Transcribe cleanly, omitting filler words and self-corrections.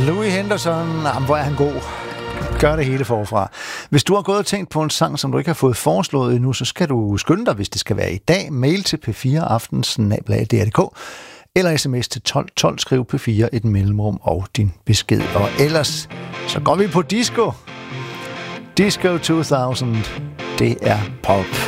Louis Henderson, hvor er han god. Gør det hele forfra. Hvis du har gået og tænkt på en sang, som du ikke har fået foreslået endnu, så skal du skynde dig, hvis det skal være i dag. Mail til p4aften@dr.dk eller sms til 1212, skriv P4 et mellemrum og din besked. Og ellers, så går vi på disco. Disco 2000, det er pop.